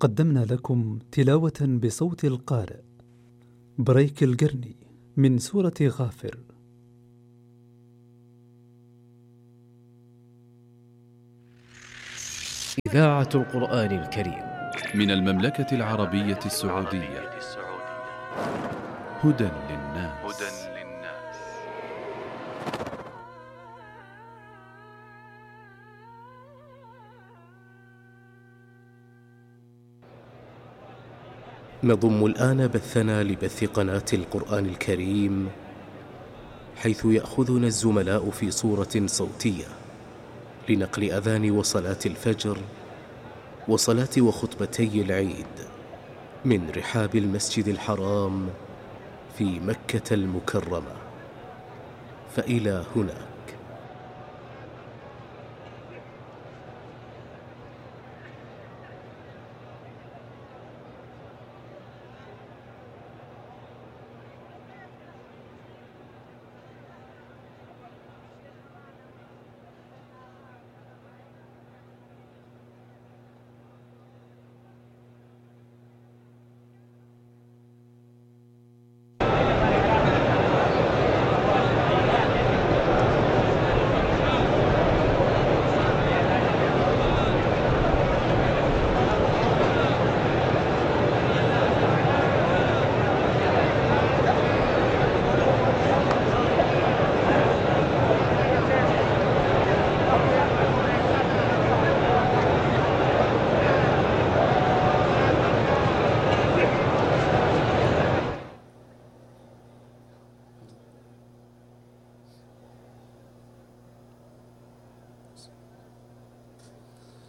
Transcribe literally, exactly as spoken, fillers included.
قدمنا لكم تلاوة بصوت القارئ بريك القرني من سورة غافر. إذاعة القرآن الكريم من المملكة العربية السعودية. هدى للناس. نضم الآن بثنا لبث قناة القرآن الكريم، حيث يأخذنا الزملاء في صورة صوتية لنقل أذان وصلاة الفجر وصلاة وخطبتي العيد من رحاب المسجد الحرام في مكة المكرمة. فإلى هناك.